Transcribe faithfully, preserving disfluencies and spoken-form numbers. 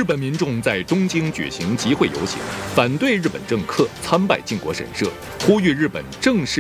日本民众在东京举行集会游行，反对日本政客参拜靖国神社，呼吁日本正式